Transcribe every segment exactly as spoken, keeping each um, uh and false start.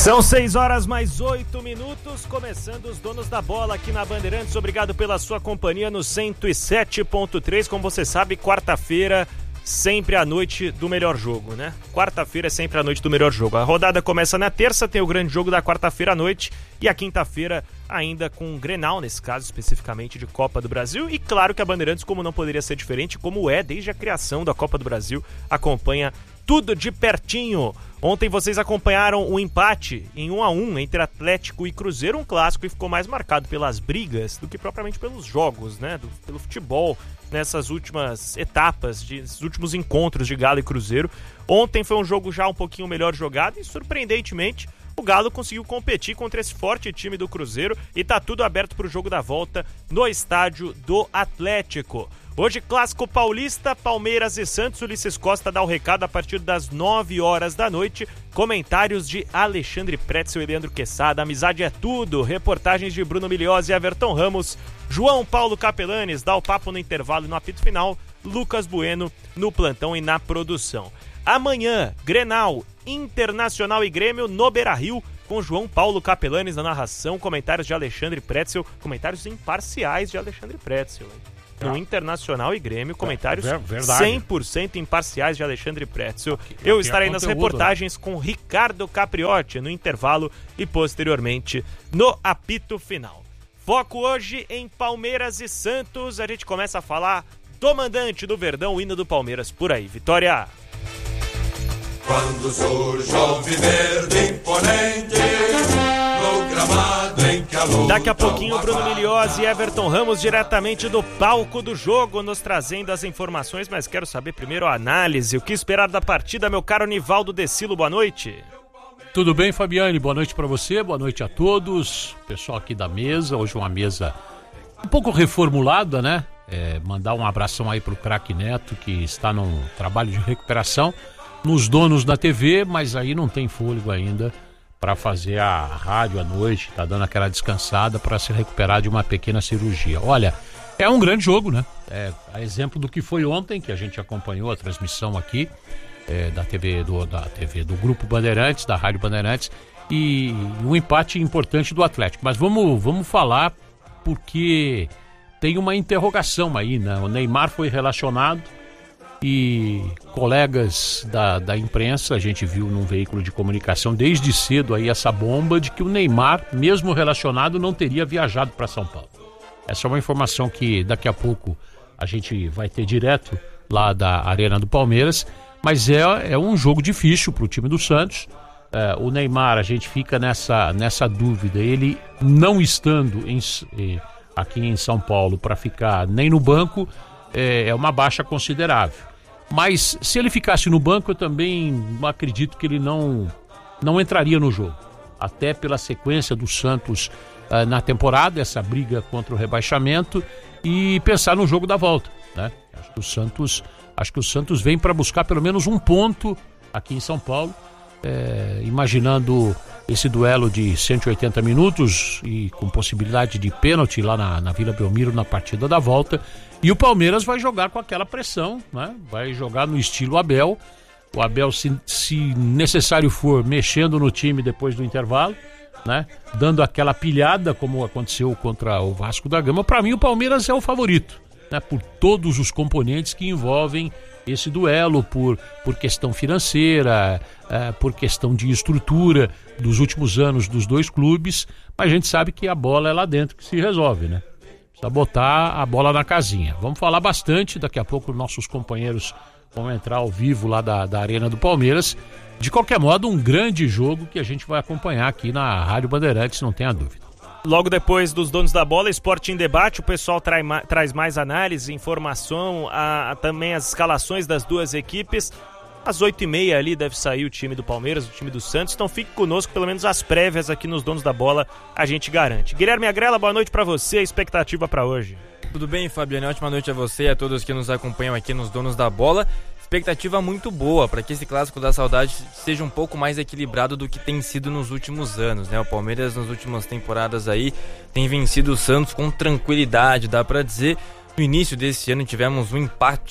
São seis horas mais oito minutos, começando os Donos da Bola aqui na Bandeirantes. Obrigado pela sua companhia no cento e sete ponto três. Como você sabe, quarta-feira sempre a noite do melhor jogo, né? Quarta-feira é sempre a noite do melhor jogo. A rodada começa na terça, tem o grande jogo da quarta-feira à noite, e a quinta-feira ainda com o Grenal, nesse caso especificamente de Copa do Brasil. E claro que a Bandeirantes, como não poderia ser diferente, como é desde a criação da Copa do Brasil, acompanha tudo de pertinho. Ontem vocês acompanharam o empate em um a um entre Atlético e Cruzeiro, um clássico que ficou mais marcado pelas brigas do que propriamente pelos jogos, né? Do, pelo futebol nessas últimas etapas, de, esses últimos encontros de Galo e Cruzeiro. Ontem foi um jogo já um pouquinho melhor jogado e, surpreendentemente, o Galo conseguiu competir contra esse forte time do Cruzeiro e tá tudo aberto para o jogo da volta no estádio do Atlético. Hoje, clássico paulista, Palmeiras e Santos. Ulisses Costa dá o recado a partir das nove horas da noite. Comentários de Alexandre Pretzel e Leandro Quesada. Amizade é tudo. Reportagens de Bruno Milhose e Everton Ramos. João Paulo Capelanes dá o papo no intervalo e no apito final. Lucas Bueno no plantão e na produção. Amanhã, Grenal, Internacional e Grêmio no Beira-Rio, com João Paulo Capelanes na narração. Comentários de Alexandre Pretzel. Comentários imparciais de Alexandre Pretzel. No Internacional e Grêmio, comentários é, cem por cento imparciais de Alexandre Pretzel. Aqui, Eu aqui estarei é nas reportagens, né, com Ricardo Capriotti no intervalo e posteriormente no apito final. Foco hoje em Palmeiras e Santos. A gente começa a falar do mandante do Verdão, o hino do Palmeiras por aí. Vitória! Quando surge o viverde imponente no gramado em que a luta. Daqui a pouquinho, Bruno Milhose e Everton Ramos diretamente do palco do jogo, nos trazendo as informações, mas quero saber primeiro a análise. O que esperar da partida, meu caro Nivaldo Decilo? Boa noite. Tudo bem, Fabiane? Boa noite para você, boa noite a todos. Pessoal aqui da mesa, hoje uma mesa um pouco reformulada, né? É, mandar um abração aí pro craque Neto, que está num trabalho de recuperação, nos donos da T V, mas aí não tem fôlego ainda para fazer a rádio à noite, tá dando aquela descansada para se recuperar de uma pequena cirurgia. Olha, é um grande jogo, né? É, a exemplo do que foi ontem, que a gente acompanhou a transmissão aqui é, da T V do, da T V do Grupo Bandeirantes, da Rádio Bandeirantes, e um empate importante do Atlético. Mas vamos, vamos falar porque tem uma interrogação aí, né? O Neymar foi relacionado e colegas da, da imprensa, a gente viu num veículo de comunicação desde cedo aí essa bomba de que o Neymar, mesmo relacionado, não teria viajado para São Paulo. Essa é uma informação que daqui a pouco a gente vai ter direto lá da Arena do Palmeiras, mas é, é um jogo difícil para o time do Santos. É, o Neymar, a gente fica nessa, nessa dúvida, ele não estando em, aqui em São Paulo para ficar nem no banco, é, é uma baixa considerável. Mas se ele ficasse no banco, eu também acredito que ele não, não entraria no jogo. Até pela sequência do Santos uh, na temporada, essa briga contra o rebaixamento, e pensar no jogo da volta, né? Acho que o Santos, acho que o Santos vem para buscar pelo menos um ponto aqui em São Paulo, é, imaginando esse duelo de cento e oitenta minutos e com possibilidade de pênalti lá na, na Vila Belmiro na partida da volta. E o Palmeiras vai jogar com aquela pressão, né? Vai jogar no estilo Abel. O Abel, se, se necessário for, mexendo no time depois do intervalo, né? Dando aquela pilhada, como aconteceu contra o Vasco da Gama. Para mim, o Palmeiras é o favorito, né? Por todos os componentes que envolvem esse duelo, por, por questão financeira, é, por questão de estrutura dos últimos anos dos dois clubes. Mas a gente sabe que a bola é lá dentro que se resolve, né? Precisa botar a bola na casinha. Vamos falar bastante, daqui a pouco nossos companheiros vão entrar ao vivo lá da, da Arena do Palmeiras. De qualquer modo, um grande jogo que a gente vai acompanhar aqui na Rádio Bandeirantes, não tenha dúvida. Logo depois dos Donos da Bola, Esporte em Debate, o pessoal trai, traz mais análise, informação, a, a, também as escalações das duas equipes. Às oito e meia ali deve sair o time do Palmeiras, o time do Santos, então fique conosco, pelo menos as prévias aqui nos Donos da Bola, a gente garante. Guilherme Agrela, boa noite pra você, expectativa pra hoje. Tudo bem, Fabiane? Ótima noite a você e a todos que nos acompanham aqui nos Donos da Bola. Expectativa muito boa para que esse Clássico da Saudade seja um pouco mais equilibrado do que tem sido nos últimos anos, né? O Palmeiras nas últimas temporadas aí tem vencido o Santos com tranquilidade, dá para dizer. No início desse ano tivemos um empate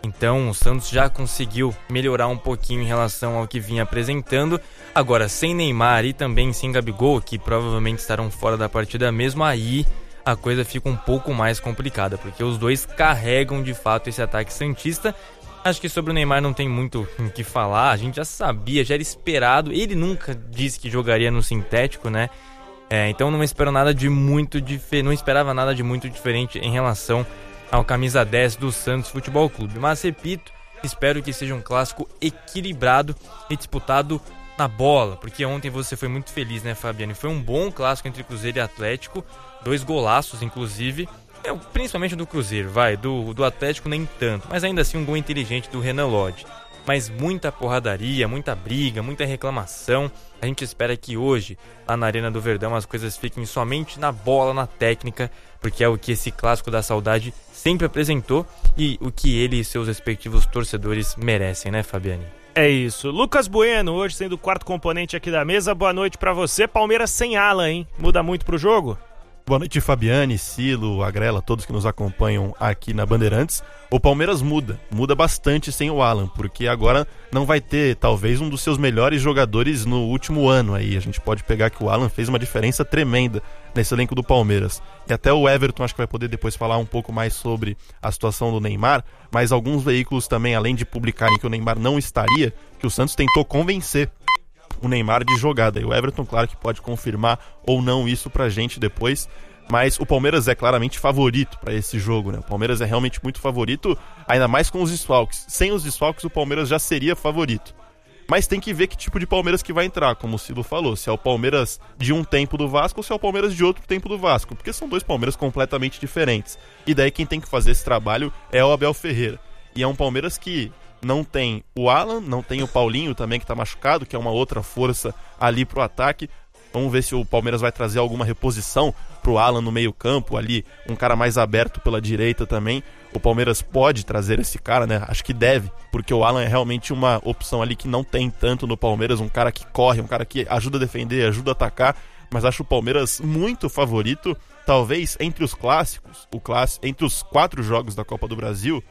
Então o Santos já conseguiu melhorar um pouquinho em relação ao que vinha apresentando. Agora, sem Neymar e também sem Gabigol, que provavelmente estarão fora da partida mesmo, aí a coisa fica um pouco mais complicada, porque os dois carregam de fato esse ataque santista. Acho que sobre o Neymar não tem muito o que falar, a gente já sabia, já era esperado. Ele nunca disse que jogaria no sintético, né? É, então não espero nada de muito diferente, não esperava nada de muito diferente em relação ao camisa dez do Santos Futebol Clube. Mas repito, espero que seja um clássico equilibrado e disputado na bola, porque ontem você foi muito feliz, né, Fabiane? Foi um bom clássico entre Cruzeiro e Atlético, dois golaços, inclusive, é, principalmente do Cruzeiro, vai, do, do Atlético nem tanto, mas ainda assim um gol inteligente do Renan Lodge. Mas muita porradaria, muita briga, muita reclamação. A gente espera que hoje, lá na Arena do Verdão, as coisas fiquem somente na bola, na técnica, porque é o que esse clássico da saudade sempre apresentou e o que ele e seus respectivos torcedores merecem, né, Fabiane? É isso. Lucas Bueno, hoje sendo o quarto componente aqui da mesa, boa noite pra você. Palmeiras sem Alan, hein? Muda muito pro jogo? Boa noite, Fabiane, Silo, Agrela, todos que nos acompanham aqui na Bandeirantes. O Palmeiras muda, muda bastante sem o Alan, porque agora não vai ter, talvez, um dos seus melhores jogadores no último ano aí. A gente pode pegar que o Alan fez uma diferença tremenda nesse elenco do Palmeiras. E até o Everton acho que vai poder depois falar um pouco mais sobre a situação do Neymar, mas alguns veículos também, além de publicarem que o Neymar não estaria, que o Santos tentou convencer o Neymar de jogada. E o Everton, claro que pode confirmar ou não isso pra gente depois, mas o Palmeiras é claramente favorito para esse jogo, né? O Palmeiras é realmente muito favorito, ainda mais com os desfalques. Sem os desfalques, o Palmeiras já seria favorito. Mas tem que ver que tipo de Palmeiras que vai entrar, como o Silo falou, se é o Palmeiras de um tempo do Vasco ou se é o Palmeiras de outro tempo do Vasco, porque são dois Palmeiras completamente diferentes. E daí quem tem que fazer esse trabalho é o Abel Ferreira. E é um Palmeiras que não tem o Alan, não tem o Paulinho também, que tá machucado, que é uma outra força ali pro ataque. Vamos ver se o Palmeiras vai trazer alguma reposição pro Alan no meio campo ali, um cara mais aberto pela direita também. O Palmeiras pode trazer esse cara, né? Acho que deve, porque o Alan é realmente uma opção ali que não tem tanto no Palmeiras, um cara que corre, um cara que ajuda a defender, ajuda a atacar, mas acho o Palmeiras muito favorito, talvez entre os clássicos, o clássico, entre os quatro jogos da Copa do Brasil,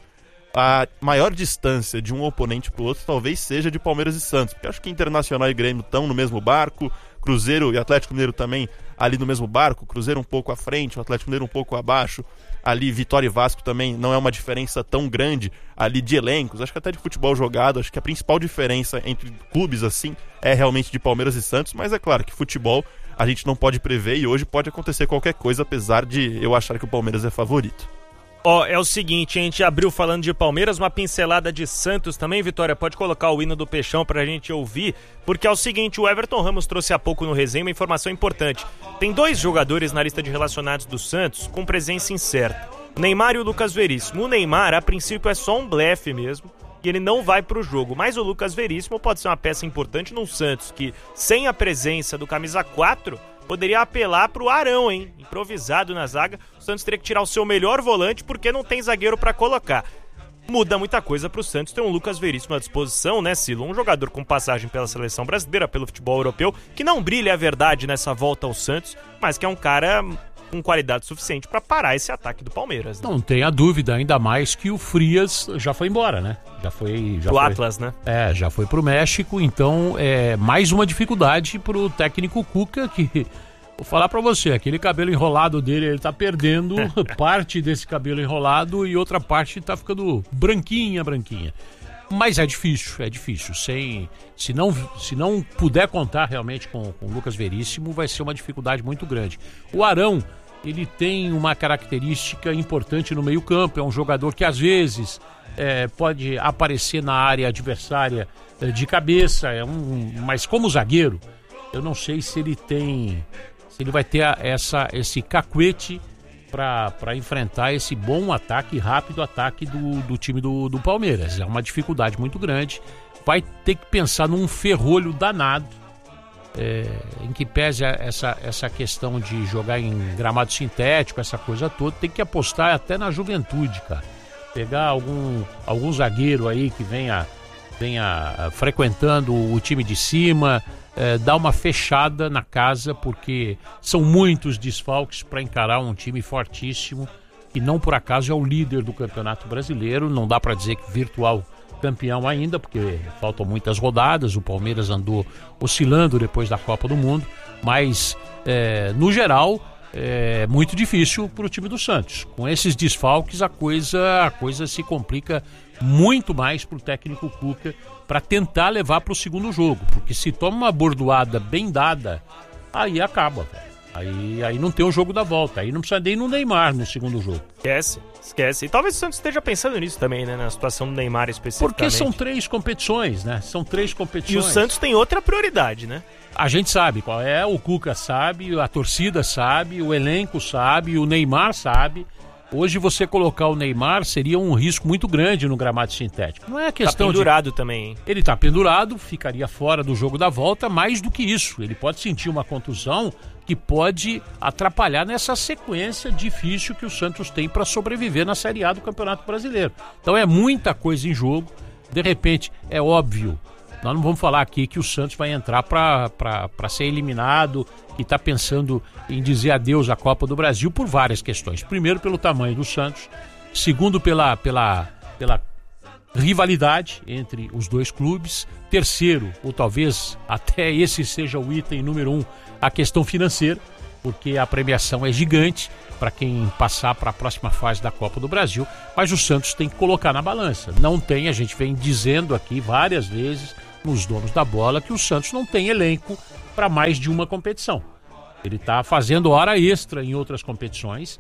a maior distância de um oponente pro outro talvez seja de Palmeiras e Santos, porque acho que Internacional e Grêmio estão no mesmo barco, Cruzeiro e Atlético Mineiro também ali no mesmo barco, Cruzeiro um pouco à frente, o Atlético Mineiro um pouco abaixo, ali Vitória e Vasco também não é uma diferença tão grande ali de elencos, acho que até de futebol jogado, acho que a principal diferença entre clubes assim é realmente de Palmeiras e Santos, mas é claro que futebol a gente não pode prever e hoje pode acontecer qualquer coisa, apesar de eu achar que o Palmeiras é favorito. Ó, oh, é o seguinte, a gente abriu falando de Palmeiras, uma pincelada de Santos também, Vitória, pode colocar o hino do Peixão pra gente ouvir, porque é o seguinte, o Everton Ramos trouxe há pouco no resenha uma informação importante. Tem dois jogadores na lista de relacionados do Santos com presença incerta, o Neymar e o Lucas Veríssimo. O Neymar, a princípio, é só um blefe mesmo, e ele não vai pro jogo, mas o Lucas Veríssimo pode ser uma peça importante no Santos, que sem a presença do camisa quatro... poderia apelar pro Arão, hein? Improvisado na zaga. O Santos teria que tirar o seu melhor volante porque não tem zagueiro pra colocar. Muda muita coisa pro Santos ter um Lucas Veríssimo à disposição, né, Silo? Um jogador com passagem pela seleção brasileira, pelo futebol europeu, que não brilha, é verdade, nessa volta ao Santos, mas que é um cara com qualidade suficiente pra parar esse ataque do Palmeiras, né? Não tenha dúvida, ainda mais que o Frias já foi embora, né? Já foi... Já o foi, Atlas, né? É, já foi pro México, então é mais uma dificuldade pro técnico Cuca, que... Vou falar pra você, aquele cabelo enrolado dele, ele tá perdendo parte desse cabelo enrolado e outra parte tá ficando branquinha, branquinha. Mas é difícil, é difícil. Sem, se, não, se não puder contar realmente com, com o Lucas Veríssimo, vai ser uma dificuldade muito grande. O Arão, ele tem uma característica importante no meio-campo, é um jogador que às vezes é, pode aparecer na área adversária é, de cabeça, é um, mas como zagueiro, eu não sei se ele tem, se ele vai ter a, essa, esse cacuete para enfrentar esse bom ataque, rápido ataque do, do time do, do Palmeiras. É uma dificuldade muito grande, vai ter que pensar num ferrolho danado. É, em que pese essa, essa questão de jogar em gramado sintético, essa coisa toda, tem que apostar até na juventude, cara. Pegar algum, algum zagueiro aí que venha, venha frequentando o time de cima, é, dar uma fechada na casa, porque são muitos desfalques para encarar um time fortíssimo que não por acaso é o líder do Campeonato Brasileiro, não dá para dizer que virtual campeão ainda, porque faltam muitas rodadas, o Palmeiras andou oscilando depois da Copa do Mundo, mas é, no geral é muito difícil para o time do Santos. Com esses desfalques a coisa, a coisa se complica muito mais para o técnico Cuca para tentar levar para o segundo jogo, porque se toma uma bordoada bem dada, aí acaba, velho. Aí, aí não tem o jogo da volta, aí não precisa nem no Neymar no segundo jogo. Esquece, esquece. E talvez o Santos esteja pensando nisso também, né? Na situação do Neymar especificamente. Porque são três competições, né? São três competições. E o Santos tem outra prioridade, né? A gente sabe qual é, o Cuca sabe, a torcida sabe, o elenco sabe, o Neymar sabe. Hoje você colocar o Neymar seria um risco muito grande no gramado sintético. Não é questão tá pendurado de... também, hein? Ele tá pendurado, ficaria fora do jogo da volta, mais do que isso. Ele pode sentir uma contusão que pode atrapalhar nessa sequência difícil que o Santos tem para sobreviver na Série A do Campeonato Brasileiro. Então é muita coisa em jogo. De repente, é óbvio, nós não vamos falar aqui que o Santos vai entrar para ser eliminado, que está pensando em dizer adeus à Copa do Brasil por várias questões. Primeiro, pelo tamanho do Santos. Segundo, pela, pela, pela rivalidade entre os dois clubes. Terceiro, ou talvez até esse seja o item número um, a questão financeira, porque a premiação é gigante para quem passar para a próxima fase da Copa do Brasil, mas o Santos tem que colocar na balança. Não tem, a gente vem dizendo aqui várias vezes nos donos da bola que o Santos não tem elenco para mais de uma competição. Ele está fazendo hora extra em outras competições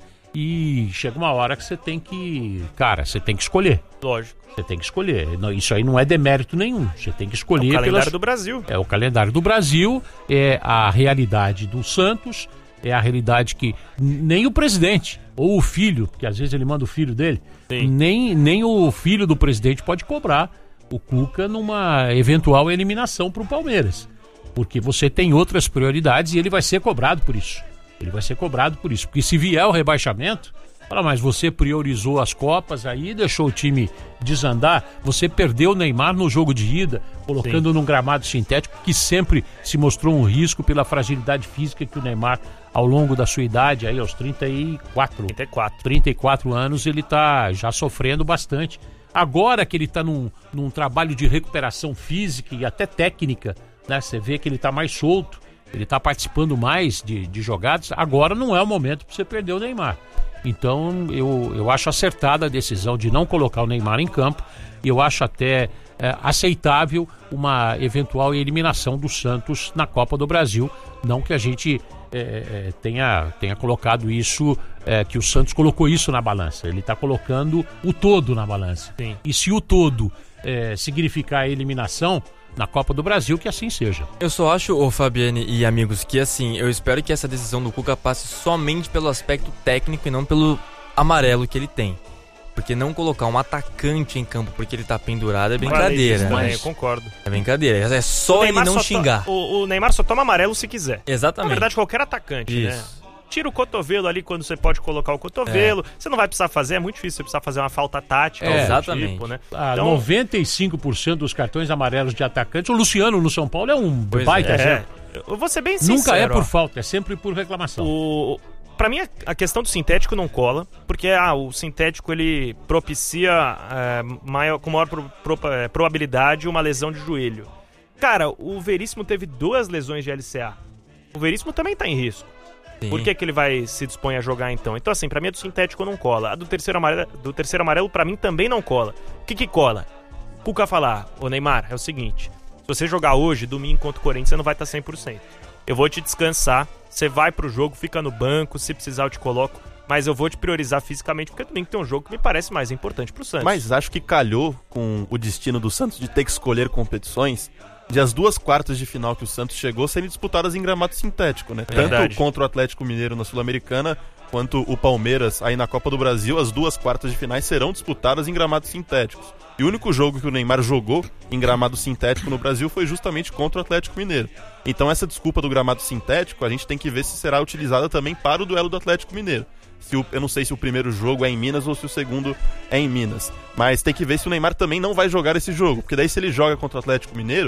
e chega uma hora que você tem que, cara, você tem que escolher. Lógico. Você tem que escolher. Isso aí não é demérito nenhum. Você tem que escolher. É o calendário pelas... do Brasil. É o calendário do Brasil, é a realidade do Santos, é a realidade que nem o presidente ou o filho, que às vezes ele manda o filho dele, nem, nem o filho do presidente pode cobrar o Cuca numa eventual eliminação para o Palmeiras. Porque você tem outras prioridades e ele vai ser cobrado por isso. Ele vai ser cobrado por isso. Porque se vier o rebaixamento, fala, mas você priorizou as Copas aí, deixou o time desandar, você perdeu o Neymar no jogo de ida, colocando Sim. num gramado sintético que sempre se mostrou um risco pela fragilidade física que o Neymar, ao longo da sua idade, aí aos trinta e quatro, trinta e quatro. trinta e quatro anos, ele está já sofrendo bastante. Agora que ele está num, num trabalho de recuperação física e até técnica, né? Você vê que ele está mais solto, ele está participando mais de, de jogadas, agora não é o momento para você perder o Neymar. Então eu, eu acho acertada a decisão de não colocar o Neymar em campo e eu acho até é, aceitável uma eventual eliminação do Santos na Copa do Brasil. Não que a gente é, é, tenha, tenha colocado isso, é, que o Santos colocou isso na balança. Ele está colocando o todo na balança. Sim. E se o todo é, significar a eliminação na Copa do Brasil, que assim seja. Eu só acho, ô Fabiane e amigos, que assim, eu espero que essa decisão do Cuca passe somente pelo aspecto técnico e não pelo amarelo que ele tem. Porque não colocar um atacante em campo porque ele tá pendurado é brincadeira. Mas, né? Eu concordo. É brincadeira. É só ele não só xingar. To... O, o Neymar só toma amarelo se quiser. Exatamente. Na verdade, qualquer atacante, Isso. né? Tira o cotovelo ali quando você pode colocar o cotovelo. É. Você não vai precisar fazer, é muito difícil você precisar fazer uma falta tática. É, exatamente. Tipo, né? Ah, então, noventa e cinco por cento dos cartões amarelos de atacantes, o Luciano no São Paulo é um pois baita é. exemplo. Eu vou ser bem sincero. Nunca é por ó. falta, é sempre por reclamação. O... Pra mim, a questão do sintético não cola, porque ah, o sintético ele propicia é, maior, com maior pro, pro, é, probabilidade uma lesão de joelho. Cara, o Veríssimo teve duas lesões de L C A. O Veríssimo também tá em risco. Sim. Por que que ele vai se dispõe a jogar então? Então assim, pra mim a do sintético não cola. A do terceiro amarelo, do terceiro amarelo pra mim também não cola. O que que cola? O Cuca falar, ô Neymar, é o seguinte, se você jogar hoje, domingo contra o Corinthians, você não vai estar cem por cento. Eu vou te descansar, você vai pro jogo, fica no banco, se precisar eu te coloco, mas eu vou te priorizar fisicamente, porque domingo tem um jogo que me parece mais importante pro Santos. Mas acho que calhou com o destino do Santos de ter que escolher competições de as duas quartas de final que o Santos chegou serem disputadas em gramado sintético, né? Verdade. Tanto contra o Atlético Mineiro na Sul-Americana, quanto o Palmeiras aí na Copa do Brasil, as duas quartas de finais serão disputadas em gramados sintéticos. E o único jogo que o Neymar jogou em gramado sintético no Brasil foi justamente contra o Atlético Mineiro. Então essa desculpa do gramado sintético, a gente tem que ver se será utilizada também para o duelo do Atlético Mineiro. Se o, eu não sei se o primeiro jogo é em Minas ou se o segundo é em Minas. Mas tem que ver se o Neymar também não vai jogar esse jogo. Porque daí se ele joga contra o Atlético Mineiro,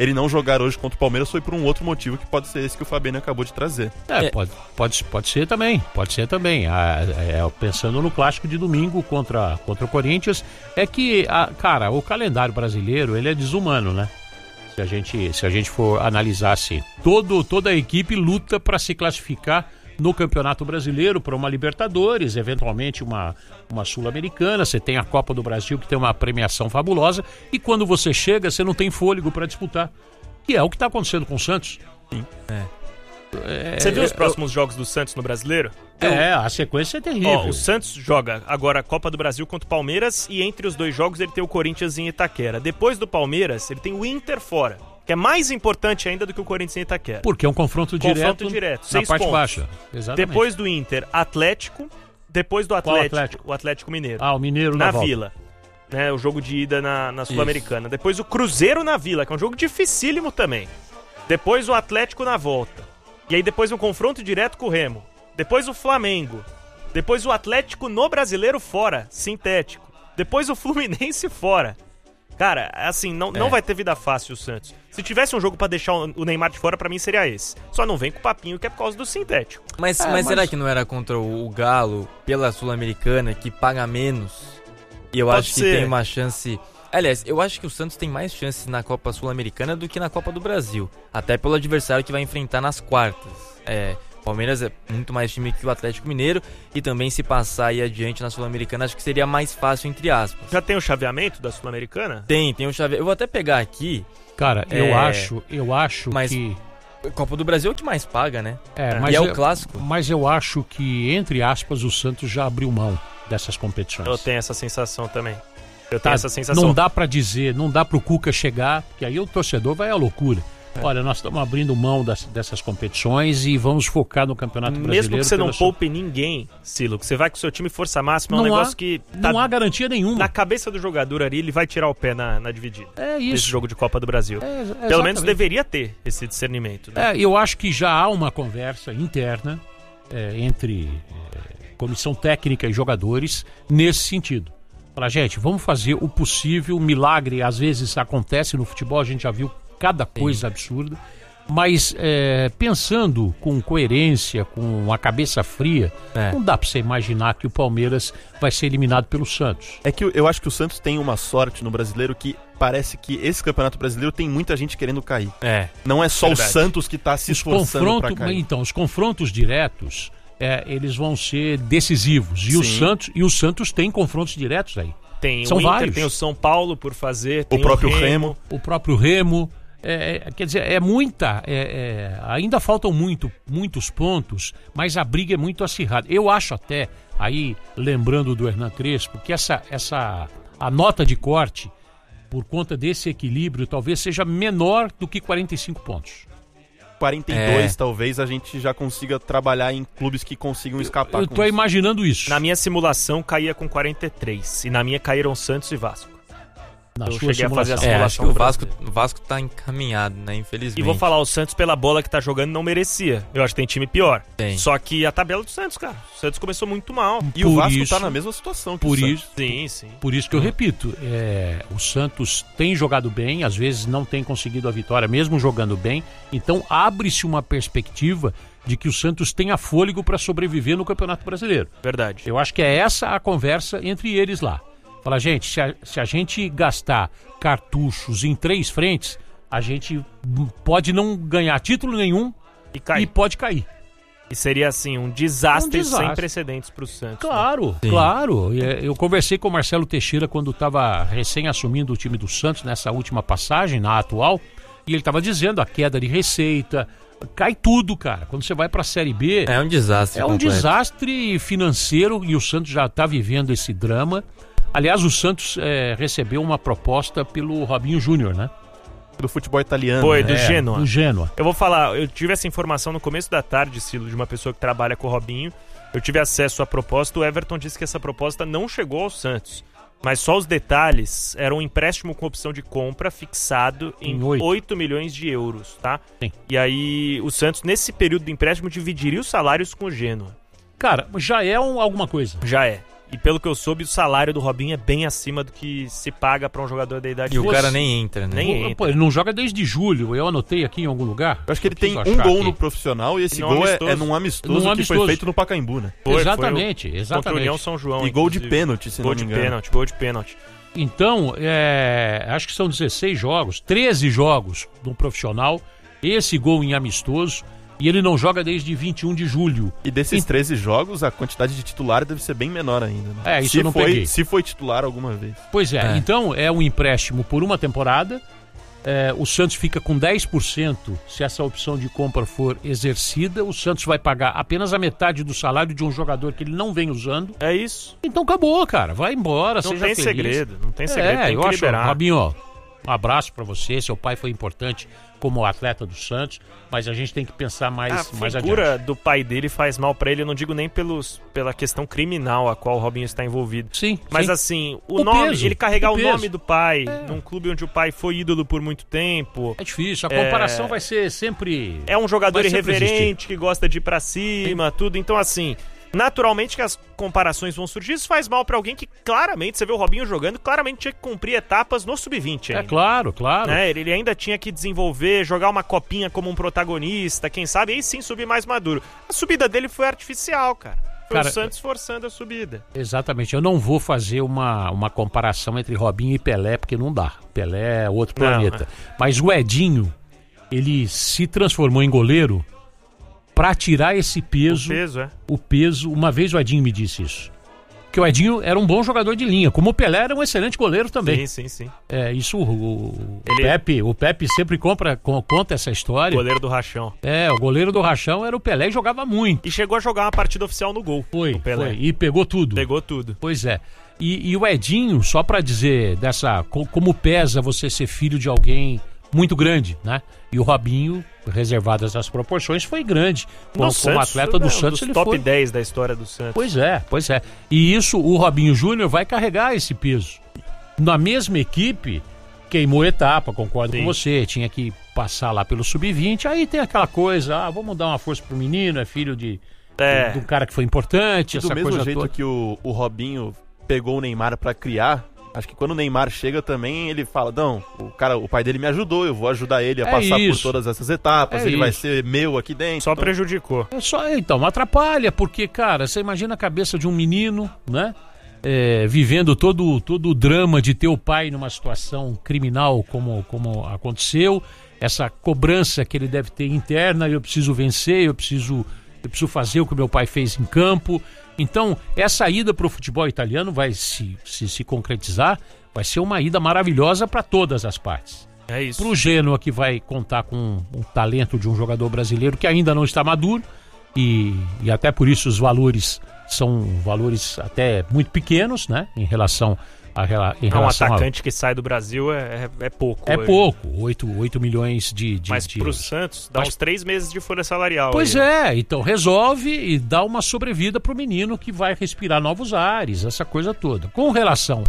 ele não jogar hoje contra o Palmeiras foi por um outro motivo que pode ser esse que o Fabiano acabou de trazer. É, pode, pode, pode ser também, pode ser também. Ah, é, pensando no clássico de domingo contra, contra o Corinthians, é que, ah, cara, o calendário brasileiro, ele é desumano, né? Se a gente, se a gente for analisar assim, todo, toda a equipe luta para se classificar no Campeonato Brasileiro, para uma Libertadores, eventualmente uma, uma Sul-Americana. Você tem a Copa do Brasil, que tem uma premiação fabulosa, e quando você chega, você não tem fôlego para disputar, que é o que está acontecendo com o Santos. Sim. É. É, você viu os próximos eu... jogos do Santos no Brasileiro? É, a sequência é terrível. Ó, o Santos joga agora a Copa do Brasil contra o Palmeiras, e entre os dois jogos ele tem o Corinthians em Itaquera. Depois do Palmeiras, ele tem o Inter fora, que é mais importante ainda do que o Corinthians em Itaquera. Porque é um confronto direto, confronto direto na seis parte pontos. baixa. Exatamente. Depois do Inter, Atlético. Depois do Atlético, Atlético? o Atlético Mineiro. Ah, o Mineiro na na volta. Vila. Né, o jogo de ida na, na Sul-Americana. Depois o Cruzeiro na Vila, que é um jogo dificílimo também. Depois o Atlético na volta. E aí depois um confronto direto com o Remo. Depois o Flamengo. Depois o Atlético no Brasileiro fora, sintético. Depois o Fluminense fora. Cara, assim, não, é. não vai ter vida fácil o Santos. Se tivesse um jogo pra deixar o Neymar de fora, pra mim seria esse. Só não vem com o papinho que é por causa do sintético. Mas, é, mas, mas será que não era contra o Galo, pela Sul-Americana, que paga menos? E eu Pode acho que ser. tem uma chance... Aliás, eu acho que o Santos tem mais chances na Copa Sul-Americana do que na Copa do Brasil. Até pelo adversário que vai enfrentar nas quartas. É... Palmeiras é muito mais time que o Atlético Mineiro, e também se passar aí adiante na Sul-Americana, acho que seria mais fácil, entre aspas. Já tem o chaveamento da Sul-Americana? Tem, tem o chaveamento. Eu vou até pegar aqui. Cara, é... eu acho, eu acho mas que... Copa do Brasil é o que mais paga, né? É, e mas é eu, o clássico. Mas eu acho que, entre aspas, o Santos já abriu mão dessas competições. Eu tenho essa sensação também. Eu tá, tenho essa sensação. Não dá pra dizer, não dá pro Cuca chegar, que aí o torcedor vai à loucura. É. Olha, nós estamos abrindo mão das, dessas competições e vamos focar no Campeonato Mesmo Brasileiro. Mesmo que você não sua... poupe ninguém, Silo, que você vai com o seu time força máxima, é um não negócio há, que... Tá não há garantia nenhuma. Na cabeça do jogador ali, ele vai tirar o pé na, na dividida. É isso. Nesse jogo de Copa do Brasil. É, Pelo menos deveria ter esse discernimento. Né? É, eu acho que já há uma conversa interna é, entre é, comissão técnica e jogadores nesse sentido. Fala, gente, vamos fazer o possível, milagre às vezes acontece no futebol, a gente já viu cada coisa Sim. absurda. Mas é, pensando com coerência, com a cabeça fria, é. não dá pra você imaginar que o Palmeiras vai ser eliminado pelo Santos. É que eu acho que o Santos tem uma sorte no brasileiro que parece que esse Campeonato Brasileiro tem muita gente querendo cair. É. Não é só Verdade. o Santos que tá se os esforçando pra cair. Então, os confrontos diretos, é, eles vão ser decisivos. E o, Santos, e o Santos tem confrontos diretos aí. Tem São o Inter, vários. tem o São Paulo por fazer, tem o próprio o Remo. Remo. O próprio Remo. É, quer dizer, é muita, é, é, ainda faltam muito, muitos pontos, mas a briga é muito acirrada. Eu acho até, aí lembrando do Hernan Crespo, que essa, essa, a nota de corte, por conta desse equilíbrio, talvez seja menor do que quarenta e cinco pontos. quarenta e dois, é. talvez a gente já consiga trabalhar em clubes que consigam escapar. Eu, eu tô imaginando isso. Na minha simulação caía com quarenta e três, e na minha caíram Santos e Vasco. Na eu sua cheguei simulação. a fazer a É, simulação. acho que o Vasco, o Vasco tá encaminhado, né? Infelizmente. E vou falar, o Santos pela bola que tá jogando não merecia. Eu acho que tem time pior. Tem. Só que a tabela do Santos, cara. O Santos começou muito mal. E por o Vasco isso, tá na mesma situação que por o Santos. isso, Sim, sim. Por isso que eu repito, é, o Santos tem jogado bem, às vezes não tem conseguido a vitória, mesmo jogando bem. Então abre-se uma perspectiva de que o Santos tenha fôlego para sobreviver no Campeonato Brasileiro. Verdade. Eu acho que é essa a conversa entre eles lá. Fala, gente, se a, se a gente gastar cartuchos em três frentes, a gente pode não ganhar título nenhum e, cair. e pode cair. E seria, assim, um desastre, um desastre. sem precedentes pro Santos. Claro, né? claro. Eu conversei com o Marcelo Teixeira quando estava recém assumindo o time do Santos, nessa última passagem, na atual, e ele estava dizendo a queda de receita, cai tudo, cara. Quando você vai pra Série B... É um desastre É um completo. desastre financeiro e o Santos já tá vivendo esse drama. Aliás, o Santos é, recebeu uma proposta pelo Robinho Júnior, né? Do futebol italiano. Foi, né? do É, Genoa. do Genoa. Eu vou falar, eu tive essa informação no começo da tarde, Silo, de uma pessoa que trabalha com o Robinho. Eu tive acesso à proposta, o Everton disse que essa proposta não chegou ao Santos. Mas só os detalhes, era um empréstimo com opção de compra fixado em, Em oito. oito milhões de euros, tá? Sim. E aí o Santos, nesse período do empréstimo, dividiria os salários com o Genoa. Cara, já é um, alguma coisa. Já é. E pelo que eu soube, o salário do Robinho é bem acima do que se paga pra um jogador da idade E o dele. cara nem entra, né? Nem Pô, entra. pô, ele não joga desde julho, eu anotei aqui em algum lugar. Eu acho que ele Eu tem preciso um achar gol aqui. no profissional e esse E num gol é, amistoso. é num amistoso Num que amistoso. foi feito no Pacaembu, né? Foi, foi exatamente, o- exatamente. Contra o União São João. E gol de inclusive. pênalti, se Gol não de me engano. pênalti, gol de pênalti. Então, é, acho que são dezesseis jogos, treze jogos no profissional, esse gol em amistoso, e ele não joga desde vinte e um de julho. E desses E- treze jogos, a quantidade de titular deve ser bem menor ainda, né? É, isso se eu não foi, peguei. Se foi titular alguma vez. Pois é, É. então é um empréstimo por uma temporada, é, o Santos fica com dez por cento se essa opção de compra for exercida, o Santos vai pagar apenas a metade do salário de um jogador que ele não vem usando, É isso. então acabou, cara, vai embora, Não seja tem feliz. segredo, não tem segredo, É, tem eu que acho, liberar. Robinho, ó, um abraço pra você, seu pai foi importante como atleta do Santos, mas a gente tem que pensar mais, A mais figura adiante. do pai dele faz mal pra ele, eu não digo nem pelos, pela questão criminal a qual o Robinho está envolvido. Sim, Mas sim. assim, o, O nome, peso, ele carregar o o, peso. nome do pai num clube onde o pai foi ídolo por muito tempo. É difícil, a É- comparação vai ser sempre... É um jogador Vai sempre irreverente, que gosta de ir pra cima, tudo. Então, assim, naturalmente que as comparações vão surgir. Isso faz mal pra alguém que claramente, você vê o Robinho jogando, claramente tinha que cumprir etapas no sub vinte É ainda. claro, claro. Né? Ele ele ainda tinha que desenvolver, jogar uma copinha como um protagonista, quem sabe, aí sim subir mais maduro. A subida dele foi artificial, cara. Foi Cara, o Santos forçando a subida. Exatamente, eu não vou fazer uma, uma comparação entre Robinho e Pelé, porque não dá. Pelé é outro Não, planeta. Mas o Edinho, ele se transformou em goleiro para tirar esse peso, O peso, é. o peso. Uma vez o Edinho me disse isso. Que o Edinho era um bom jogador de linha, como o Pelé era um excelente goleiro também. Sim, sim, sim. É, isso o, o, Ele- Pepe, o Pepe sempre compra, con- conta essa história. Goleiro do Rachão. É, o goleiro do Rachão era o Pelé e jogava muito. E chegou a jogar uma partida oficial no gol. Foi, o Pelé. foi. E pegou tudo. Pegou tudo. Pois é. E, e o Edinho, só pra dizer dessa co- como pesa você ser filho de alguém muito grande, né? E o Robinho, reservadas as proporções, foi grande. Como, No como Santos, atleta do né, um Santos, dos ele top foi. dez da história do Santos. Pois é, pois é. E isso, o Robinho Júnior vai carregar esse peso. Na mesma equipe, queimou etapa, concordo Sim. com você. Tinha que passar lá pelo sub vinte. Aí tem aquela coisa, ah, vamos dar uma força pro menino, é filho de, É. de um cara que foi importante, Do essa mesmo coisa jeito toda. que o, o Robinho pegou o Neymar pra criar, acho que quando o Neymar chega também, ele fala, não, o cara, o pai dele me ajudou, eu vou ajudar ele a É passar isso. por todas essas etapas, É ele vai isso. ser meu aqui dentro. Só então- prejudicou. É só, então, atrapalha, porque, cara, você imagina a cabeça de um menino, né? É, vivendo todo, todo o drama de ter o pai numa situação criminal como, como aconteceu, essa cobrança que ele deve ter interna, eu preciso vencer, eu preciso, eu preciso fazer o que o meu pai fez em campo. Então, essa ida para o futebol italiano vai se, se, se concretizar, vai ser uma ida maravilhosa para todas as partes. É isso. Pro Genoa, que vai contar com um talento de um jogador brasileiro que ainda não está maduro e, e até por isso os valores são valores até muito pequenos, né? Em relação a, rela- em É um relação a- atacante que sai do Brasil é, é, é pouco. é hoje. pouco, oito milhões de, de, Mas de pro euros. Santos dá Mas- uns três meses de folha salarial. Pois aí. é, então resolve e dá uma sobrevida pro menino que vai respirar novos ares, essa coisa toda. Com relação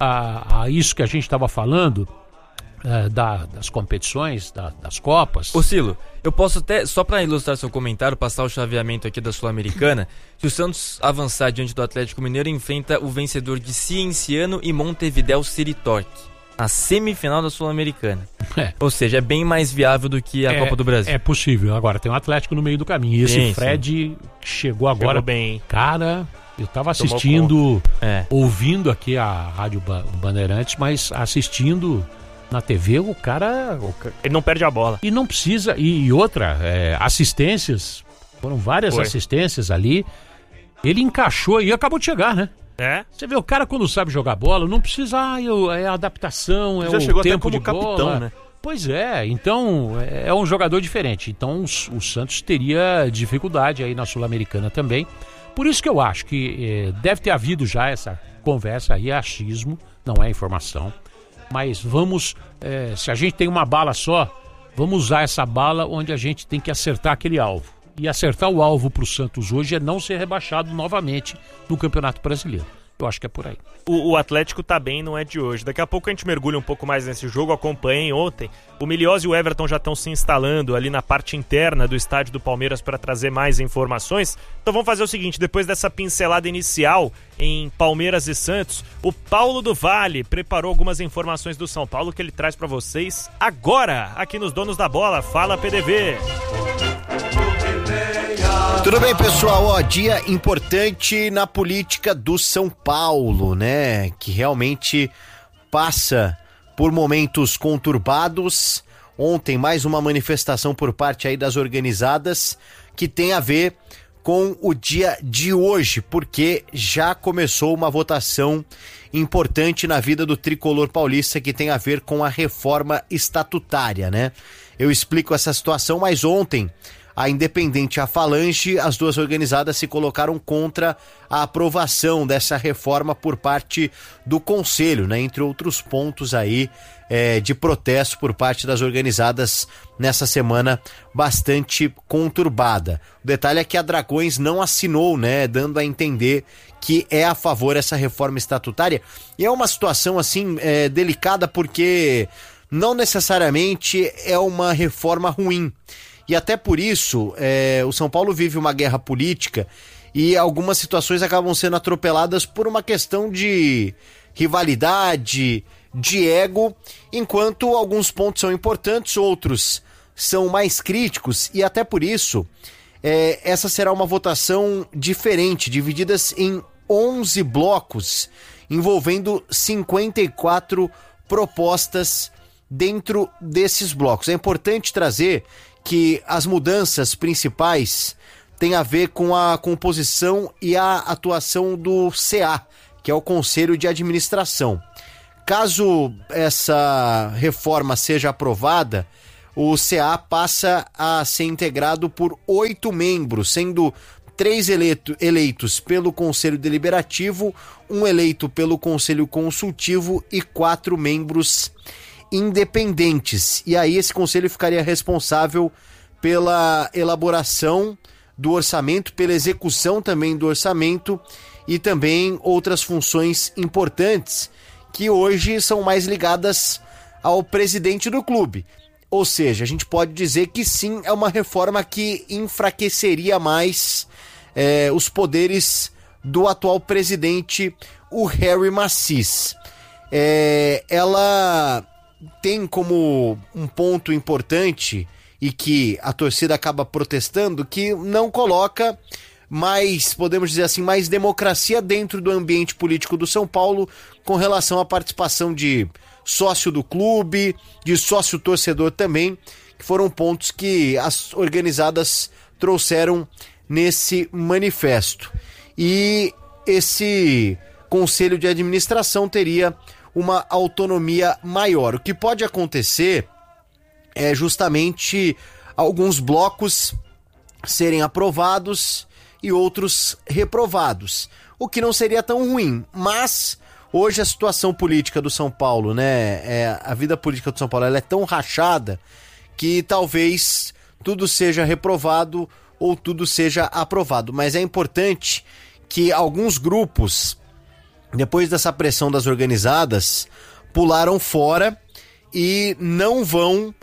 a, a isso que a gente estava falando, eh, da- das competições, da- das Copas. Ô Silo, eu posso até, só pra ilustrar seu comentário, passar o chaveamento aqui da Sul-Americana. Se o Santos avançar diante do Atlético Mineiro, enfrenta o vencedor de Cienciano e Montevidéu City Torque, na semifinal da Sul-Americana. É. Ou seja, é bem mais viável do que a É- Copa do Brasil. É possível. Agora, tem um Atlético no meio do caminho. E esse Sim, Fred chegou agora. Chegou bem. Cara, eu tava Tomou assistindo, É. ouvindo aqui a Rádio Ba- Bandeirantes, mas assistindo na T V, o cara. o ca- Ele não perde a bola. E não precisa. E, e outra, é, assistências. Foram várias Foi. assistências ali. Ele encaixou e acabou de chegar, né? É? Você vê, o cara quando sabe jogar bola, não precisa, ah, eu- é a adaptação, é Já o chegou até tempo como de capitão, bola. né? Pois é, então é é um jogador diferente. Então o, S- o Santos teria dificuldade aí na Sul-Americana também. Por isso que eu acho que eh, deve ter havido já essa conversa aí, é achismo, não é informação. Mas vamos, eh, se a gente tem uma bala só, vamos usar essa bala onde a gente tem que acertar aquele alvo. E acertar o alvo para o Santos hoje é não ser rebaixado novamente no Campeonato Brasileiro. Eu acho que é por aí. O, o Atlético tá bem, não é de hoje. Daqui a pouco a gente mergulha um pouco mais nesse jogo. Acompanhei ontem. O Milioz e o Everton já estão se instalando ali na parte interna do estádio do Palmeiras para trazer mais informações. Então vamos fazer o seguinte, depois dessa pincelada inicial em Palmeiras e Santos, o Paulo do Vale preparou algumas informações do São Paulo que ele traz para vocês agora, aqui nos Donos da Bola. Fala, P D V! Tudo bem, pessoal? Ó, dia importante na política do São Paulo, né? Que realmente passa por momentos conturbados. Ontem, mais uma manifestação por parte aí das organizadas que tem a ver com o dia de hoje, porque já começou uma votação importante na vida do tricolor paulista que tem a ver com a reforma estatutária, né? Eu explico essa situação, mas ontem a Independente e a Falange, as duas organizadas se colocaram contra a aprovação dessa reforma por parte do Conselho, né? Entre outros pontos aí é, de protesto por parte das organizadas nessa semana bastante conturbada. O detalhe é que a Dragões não assinou, né? Dando a entender que é a favor dessa reforma estatutária. E é uma situação assim é, delicada porque não necessariamente é uma reforma ruim. E até por isso, é, o São Paulo vive uma guerra política e algumas situações acabam sendo atropeladas por uma questão de rivalidade, de ego, enquanto alguns pontos são importantes, outros são mais críticos e até por isso, é, essa será uma votação diferente, divididas em onze blocos, envolvendo cinquenta e quatro propostas dentro desses blocos. É importante trazer que as mudanças principais têm a ver com a composição e a atuação do C A, que é o Conselho de Administração. Caso essa reforma seja aprovada, o C A passa a ser integrado por oito membros, sendo três eleito, eleitos pelo Conselho Deliberativo, um eleito pelo Conselho Consultivo e quatro membros independentes. E aí esse conselho ficaria responsável pela elaboração do orçamento, pela execução também do orçamento e também outras funções importantes que hoje são mais ligadas ao presidente do clube. Ou seja, a gente pode dizer que sim, é uma reforma que enfraqueceria mais é, os poderes do atual presidente, o Harry Macis. É, ela tem como um ponto importante e que a torcida acaba protestando, que não coloca mais, podemos dizer assim, mais democracia dentro do ambiente político do São Paulo com relação à participação de sócio do clube, de sócio torcedor também, que foram pontos que as organizadas trouxeram nesse manifesto. E esse conselho de administração teria uma autonomia maior. O que pode acontecer é justamente alguns blocos serem aprovados e outros reprovados, o que não seria tão ruim, mas hoje a situação política do São Paulo, né, é, a vida política do São Paulo, ela é tão rachada que talvez tudo seja reprovado ou tudo seja aprovado, mas é importante que alguns grupos, depois dessa pressão das organizadas, pularam fora e não vão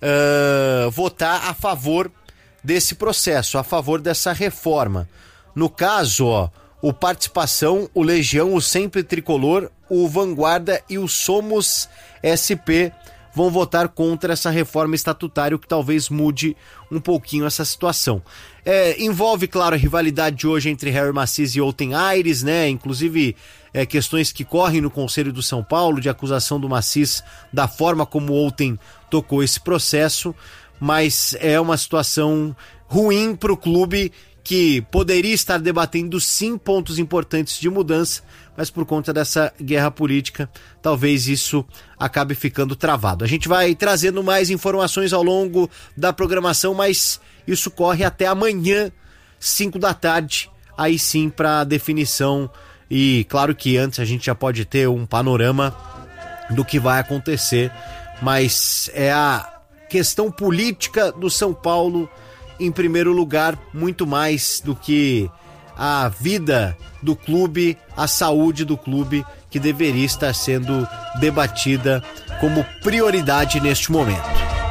uh, votar a favor desse processo, a favor dessa reforma. No caso, ó, o Participação, o Legião, o Sempre Tricolor, o Vanguarda e o Somos S P vão votar contra essa reforma estatutária, o que talvez mude um pouquinho essa situação. É, envolve, claro, a rivalidade de hoje entre Harry Macis e Outen Aires, né? Inclusive é, questões que correm no Conselho do São Paulo, de acusação do Macis da forma como o Outen tocou esse processo, mas é uma situação ruim para o clube que poderia estar debatendo sim pontos importantes de mudança, mas por conta dessa guerra política, talvez isso acabe ficando travado. A gente vai trazendo mais informações ao longo da programação, mas isso corre até amanhã, cinco da tarde, aí sim para definição. E claro que antes a gente já pode ter um panorama do que vai acontecer, mas é a questão política do São Paulo em primeiro lugar, muito mais do que a vida do clube, a saúde do clube, que deveria estar sendo debatida como prioridade neste momento.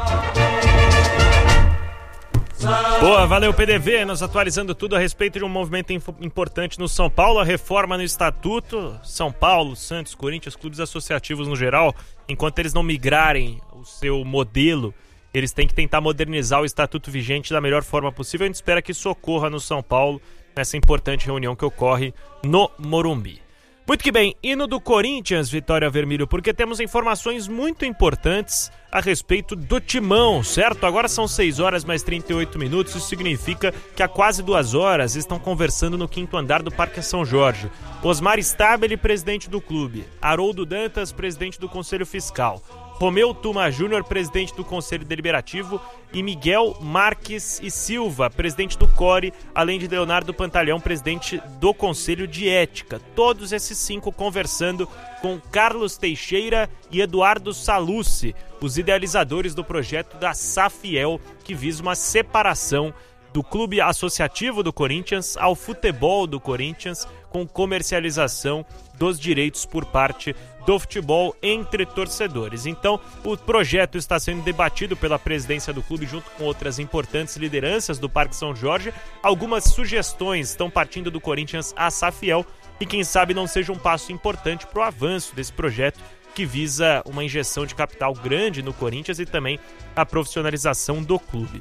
Boa, valeu P D V, nos atualizando tudo a respeito de um movimento importante no São Paulo, a reforma no Estatuto. São Paulo, Santos, Corinthians, clubes associativos no geral, enquanto eles não migrarem o seu modelo, eles têm que tentar modernizar o Estatuto vigente da melhor forma possível. A gente espera que isso ocorra no São Paulo, nessa importante reunião que ocorre no Morumbi. Muito que bem, hino do Corinthians, Vitória Vermelho, porque temos informações muito importantes a respeito do Timão, certo? Agora são seis horas mais trinta e oito minutos, isso significa que há quase duas horas estão conversando no quinto andar do Parque São Jorge. Osmar Stabile, presidente do clube, Haroldo Dantas, presidente do Conselho Fiscal, Romeu Tuma Júnior, presidente do Conselho Deliberativo, e Miguel Marques e Silva, presidente do C O R E, além de Leonardo Pantalhão, presidente do Conselho de Ética. Todos esses cinco conversando com Carlos Teixeira e Eduardo Salucci, os idealizadores do projeto da Safiel, que visa uma separação do clube associativo do Corinthians ao futebol do Corinthians, com comercialização dos direitos por parte do futebol entre torcedores. Então, o projeto está sendo debatido pela presidência do clube junto com outras importantes lideranças do Parque São Jorge. Algumas sugestões estão partindo do Corinthians à Safiel e quem sabe não seja um passo importante para o avanço desse projeto que visa uma injeção de capital grande no Corinthians e também a profissionalização do clube.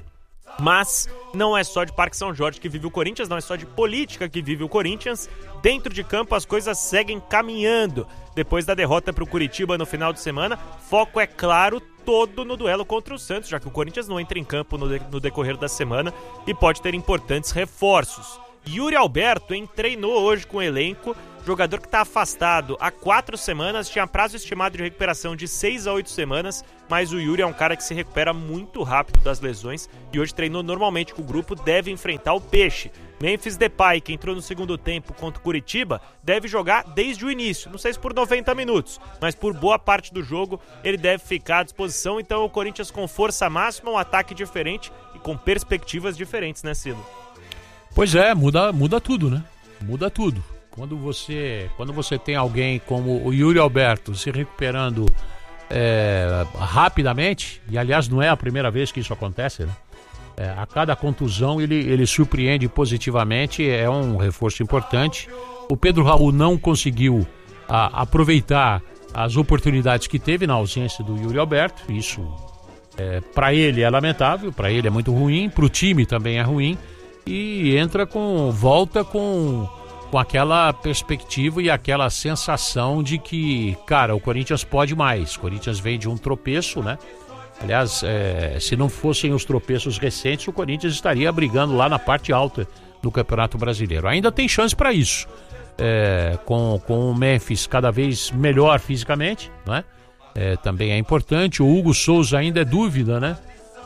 Mas não é só de Parque São Jorge que vive o Corinthians, não é só de política que vive o Corinthians. Dentro de campo as coisas seguem caminhando. Depois da derrota para o Curitiba no final de semana, foco é claro todo no duelo contra o Santos, já que o Corinthians não entra em campo no, de- no decorrer da semana e pode ter importantes reforços. Yuri Alberto treinou hoje com o elenco, jogador que está afastado há quatro semanas, tinha prazo estimado de recuperação de seis a oito semanas, mas o Yuri é um cara que se recupera muito rápido das lesões e hoje treinou normalmente com o grupo, deve enfrentar o Peixe. Memphis Depay, que entrou no segundo tempo contra o Curitiba, deve jogar desde o início, não sei se por noventa minutos, mas por boa parte do jogo ele deve ficar à disposição, então o Corinthians com força máxima, um ataque diferente e com perspectivas diferentes, né, Silo? Pois é, muda, muda tudo, né? Muda tudo. Quando você, quando você tem alguém como o Yuri Alberto se recuperando é, rapidamente, e aliás não é a primeira vez que isso acontece, né? É, a cada contusão ele, ele surpreende positivamente, é um reforço importante. O Pedro Raul não conseguiu a, aproveitar as oportunidades que teve na ausência do Yuri Alberto, isso é, para ele é lamentável, para ele é muito ruim, para o time também é ruim, e entra com, volta com, com aquela perspectiva e aquela sensação de que, cara, o Corinthians pode mais. O Corinthians vem de um tropeço, né? Aliás, é, se não fossem os tropeços recentes, o Corinthians estaria brigando lá na parte alta do Campeonato Brasileiro. Ainda tem chance para isso, é, com, com o Memphis cada vez melhor fisicamente, né? É, também é importante. O Hugo Souza ainda é dúvida, né?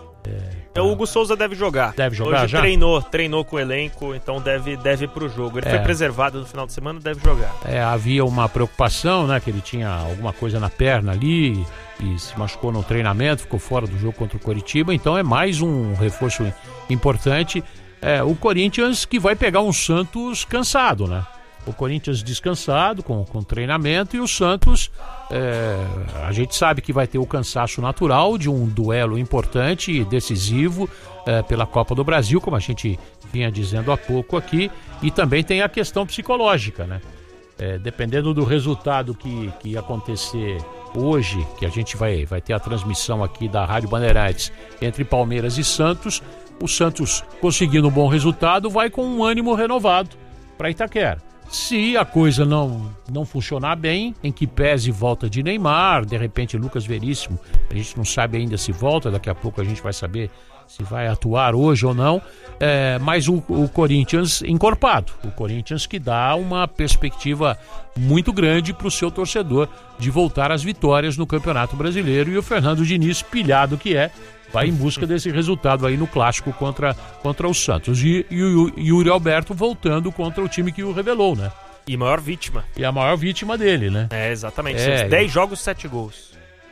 É, o Hugo Souza deve jogar. Deve jogar Hoje já? treinou, treinou com o elenco, então deve, deve ir pro jogo. Ele É. foi preservado no final de semana, deve jogar. É, havia uma preocupação, né? Que ele tinha alguma coisa na perna ali e se machucou no treinamento, ficou fora do jogo contra o Coritiba. Então é mais um reforço importante. É, o Corinthians que vai pegar um Santos cansado, né? O Corinthians descansado com, com treinamento e o Santos, é, a gente sabe que vai ter o cansaço natural de um duelo importante e decisivo é, pela Copa do Brasil, como a gente vinha dizendo há pouco aqui, e também tem a questão psicológica, né? É, dependendo do resultado que, que acontecer hoje, que a gente vai, vai ter a transmissão aqui da Rádio Bandeirantes entre Palmeiras e Santos, o Santos conseguindo um bom resultado vai com um ânimo renovado para Itaquera. Se a coisa não, não funcionar bem, em que pese volta de Neymar, de repente Lucas Veríssimo, a gente não sabe ainda se volta, daqui a pouco a gente vai saber se vai atuar hoje ou não, é, mas o, o Corinthians encorpado, o Corinthians que dá uma perspectiva muito grande para o seu torcedor de voltar às vitórias no Campeonato Brasileiro, e o Fernando Diniz, pilhado que é, vai em busca desse resultado aí no clássico contra, contra o Santos. E, e o Yuri Alberto voltando contra o time que o revelou, né? E maior vítima. E a maior vítima dele, né? É, exatamente. É, dez jogos, sete gols.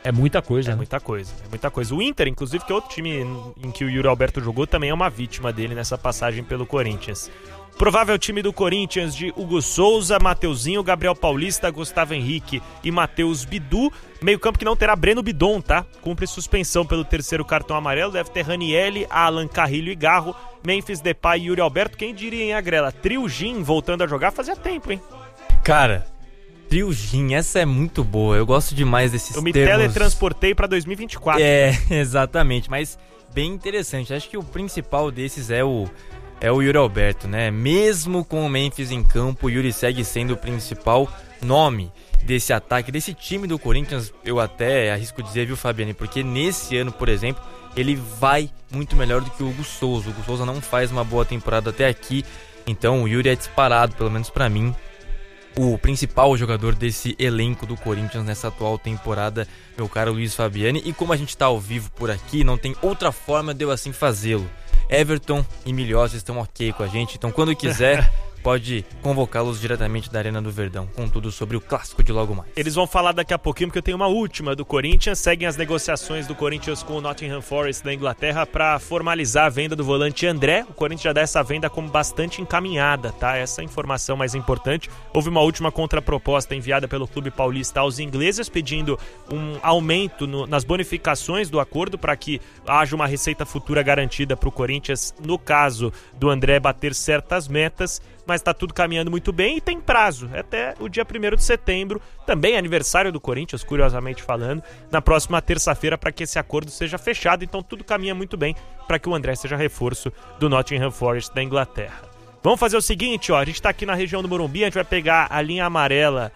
É muita coisa, É né? muita coisa, é muita coisa. O Inter, inclusive, que é outro time em que o Yuri Alberto jogou, também é uma vítima dele nessa passagem pelo Corinthians. Provável time do Corinthians de Hugo Souza, Mateuzinho, Gabriel Paulista, Gustavo Henrique e Matheus Bidu. Meio campo que não terá Breno Bidon, tá? Cumpre suspensão pelo terceiro cartão amarelo. Deve ter Ranielli, Alan, Carrilho e Garro, Memphis Depay e Yuri Alberto. Quem diria, hein, Agrela? Trio Gin voltando a jogar fazia tempo, hein? Cara, Trio Gin, essa é muito boa. Eu gosto demais desses Eu me termos. teletransportei pra dois mil e vinte e quatro. É, exatamente, mas bem interessante. Acho que o principal desses é o, é o Yuri Alberto, né? Mesmo com o Memphis em campo, o Yuri segue sendo o principal nome desse ataque, desse time do Corinthians. Eu até arrisco dizer, viu, Fabiane? Porque nesse ano, por exemplo, ele vai muito melhor do que o Hugo Souza. O Hugo Souza não faz uma boa temporada até aqui, então o Yuri é disparado, pelo menos pra mim, o principal jogador desse elenco do Corinthians nessa atual temporada, meu caro Luiz Fabiane. E como a gente tá ao vivo por aqui, não tem outra forma de eu assim fazê-lo. Everton e Milhós estão ok com a gente, então quando quiser pode convocá-los diretamente da Arena do Verdão, com tudo sobre o clássico de logo mais. Eles vão falar daqui a pouquinho, porque eu tenho uma última do Corinthians. Seguem as negociações do Corinthians com o Nottingham Forest da Inglaterra para formalizar a venda do volante André. O Corinthians já dá essa venda como bastante encaminhada, tá? Essa informação mais importante. Houve uma última contraproposta enviada pelo Clube Paulista aos ingleses, pedindo um aumento no, nas bonificações do acordo para que haja uma receita futura garantida para o Corinthians, no caso do André bater certas metas. Mas tá tudo caminhando muito bem e tem prazo, até o dia primeiro de setembro, também é aniversário do Corinthians, curiosamente falando, na próxima terça-feira, para que esse acordo seja fechado. Então tudo caminha muito bem para que o André seja reforço do Nottingham Forest da Inglaterra. Vamos fazer o seguinte, ó, a gente tá aqui na região do Morumbi, a gente vai pegar a linha amarela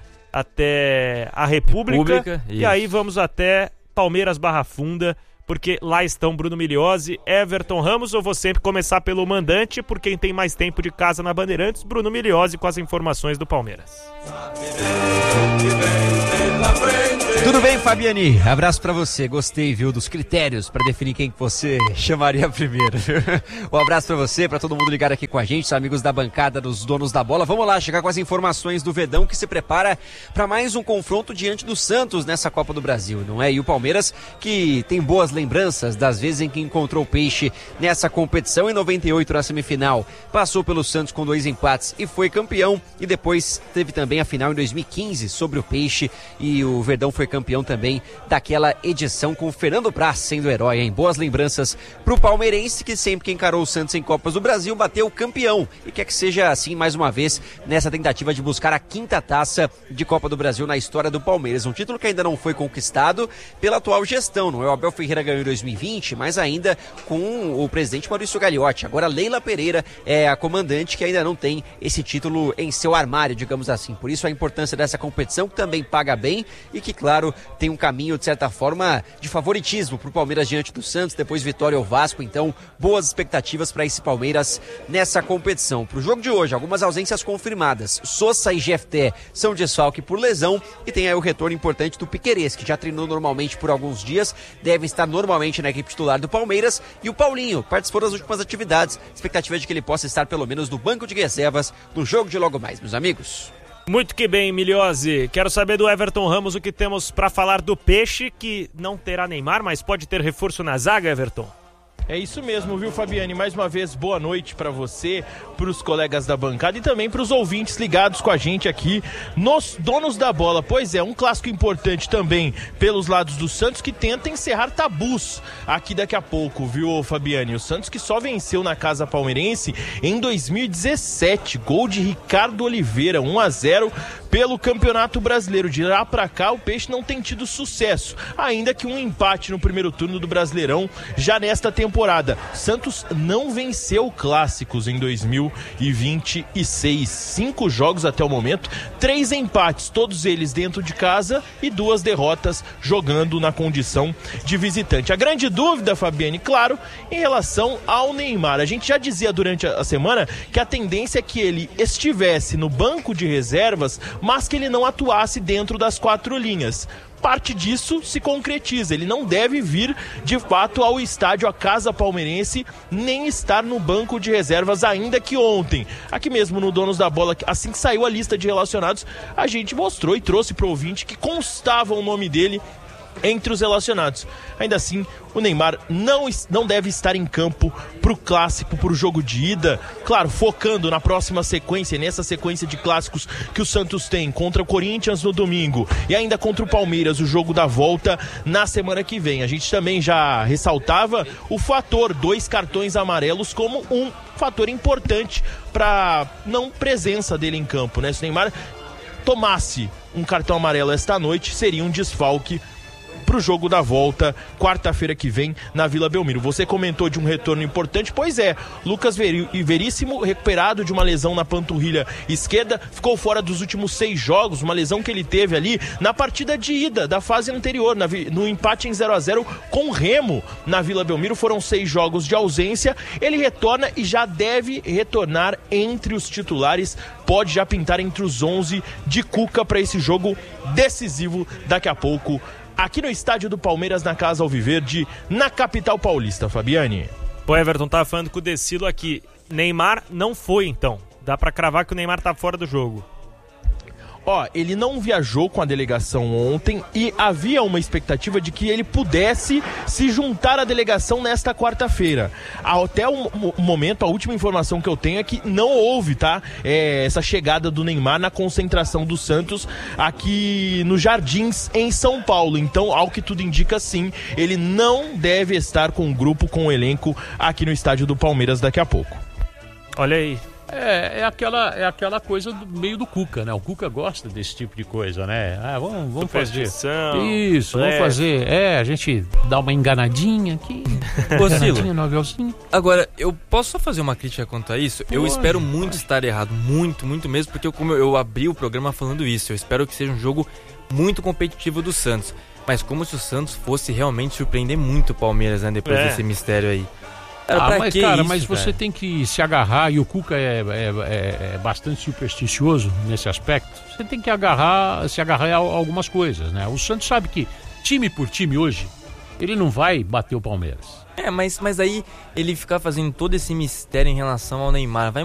até a República, República, e aí vamos até Palmeiras Barra Funda, porque lá estão Bruno Milhozzi, Everton Ramos. Eu vou sempre começar pelo mandante, por quem tem mais tempo de casa na Bandeirantes, Bruno Milhozzi, com as informações do Palmeiras. Tudo bem, Fabiani? Abraço pra você. Gostei, viu, dos critérios pra definir quem que você chamaria primeiro. Um abraço pra você, pra todo mundo ligado aqui com a gente, os amigos da bancada dos donos da bola. Vamos lá, chegar com as informações do Verdão, que se prepara pra mais um confronto diante do Santos nessa Copa do Brasil, não é? E o Palmeiras, que tem boas lembranças das vezes em que encontrou o Peixe nessa competição. Em noventa e oito, na semifinal, passou pelo Santos com dois empates e foi campeão. E depois teve também a final em dois mil e quinze sobre o Peixe, e o Verdão foi campeão também daquela edição com o Fernando Praz sendo herói, hein? Boas lembranças pro palmeirense, que sempre que encarou o Santos em Copas do Brasil bateu campeão, e quer que seja assim mais uma vez nessa tentativa de buscar a quinta taça de Copa do Brasil na história do Palmeiras, um título que ainda não foi conquistado pela atual gestão, não é? O Abel Ferreira ganhou em dois mil e vinte, mas ainda com o presidente Maurício Gagliotti. Agora Leila Pereira é a comandante, que ainda não tem esse título em seu armário, digamos assim. Por isso a importância dessa competição, que também paga bem e que, claro, tem um caminho, de certa forma, de favoritismo para o Palmeiras diante do Santos, depois vitória ao Vasco. Então, boas expectativas para esse Palmeiras nessa competição. Para o jogo de hoje, algumas ausências confirmadas. Sosa e G F T são desfalque por lesão, e tem aí o retorno importante do Piquerez, que já treinou normalmente por alguns dias, deve estar normalmente na equipe titular do Palmeiras. E o Paulinho participou das últimas atividades, expectativa de que ele possa estar pelo menos no banco de reservas no jogo de logo mais, meus amigos. Muito que bem, Milhozzi. Quero saber do Everton Ramos o que temos para falar do Peixe, que não terá Neymar, mas pode ter reforço na zaga, Everton. É isso mesmo, viu, Fabiane? Mais uma vez, boa noite para você, para os colegas da bancada e também para os ouvintes ligados com a gente aqui nos Donos da Bola. Pois é, um clássico importante também pelos lados do Santos, que tenta encerrar tabus aqui daqui a pouco, viu, Fabiane? O Santos que só venceu na casa palmeirense em dois mil e dezessete, gol de Ricardo Oliveira, um a zero pelo Campeonato Brasileiro. De lá pra cá, o Peixe não tem tido sucesso, ainda que um empate no primeiro turno do Brasileirão já nesta temporada. Santos não venceu clássicos em dois mil e vinte e seis. Cinco jogos até o momento, três empates, todos eles dentro de casa, e duas derrotas jogando na condição de visitante. A grande dúvida, Fabiane, claro, em relação ao Neymar. A gente já dizia durante a semana que a tendência é que ele estivesse no banco de reservas, mas que ele não atuasse dentro das quatro linhas. Parte disso se concretiza, ele não deve vir de fato ao estádio, à casa palmeirense, nem estar no banco de reservas, ainda que ontem, aqui mesmo no Donos da Bola, assim que saiu a lista de relacionados, a gente mostrou e trouxe para o ouvinte que constava o nome dele entre os relacionados. Ainda assim, o Neymar não, não deve estar em campo pro clássico, pro jogo de ida. Claro, focando na próxima sequência, nessa sequência de clássicos que o Santos tem contra o Corinthians no domingo e ainda contra o Palmeiras, o jogo da volta na semana que vem. A gente também já ressaltava o fator dois cartões amarelos como um fator importante para não presença dele em campo, né? Se o Neymar tomasse um cartão amarelo esta noite, seria um desfalque pro jogo da volta, quarta-feira que vem, na Vila Belmiro. Você comentou de um retorno importante, pois é, Lucas Veríssimo, recuperado de uma lesão na panturrilha esquerda, ficou fora dos últimos seis jogos, uma lesão que ele teve ali na partida de ida da fase anterior, na, no empate em zero a zero com o Remo na Vila Belmiro. Foram seis jogos de ausência, ele retorna e já deve retornar entre os titulares, pode já pintar entre os onze de Cuca para esse jogo decisivo daqui a pouco, aqui no estádio do Palmeiras, na Casa Alviverde, na capital paulista, Fabiane. Pô, Everton, tava falando com o Decilo aqui. Neymar não foi, então. Dá pra cravar que o Neymar tá fora do jogo. Ó, ele não viajou com a delegação ontem e havia uma expectativa de que ele pudesse se juntar à delegação nesta quarta-feira. Até o momento, a última informação que eu tenho é que não houve, tá? É, essa chegada do Neymar na concentração do Santos aqui nos Jardins, em São Paulo. Então, ao que tudo indica, sim, ele não deve estar com o grupo, com o elenco aqui no estádio do Palmeiras daqui a pouco. Olha aí. É, é, aquela, é aquela coisa do meio do Cuca, né? O Cuca gosta desse tipo de coisa, né? Ah, vamos, vamos fazer. Isso, vamos fazer. É, a gente dá uma enganadinha aqui. Enganadinha no aviãozinho. Agora, eu posso só fazer uma crítica quanto a isso? Pode, eu espero muito pode. estar errado. Muito, muito mesmo, porque eu, como eu abri o programa falando isso, eu espero que seja um jogo muito competitivo do Santos. Mas como se o Santos fosse realmente surpreender muito o Palmeiras, né? Depois é. desse mistério aí. Cara, ah, mas cara, isso, mas você cara? tem que se agarrar, e o Cuca é, é, é, é bastante supersticioso nesse aspecto. Você tem que agarrar, se agarrar a algumas coisas, né? O Santos sabe que time por time hoje, ele não vai bater o Palmeiras. É, mas, mas aí ele ficar fazendo todo esse mistério em relação ao Neymar, vai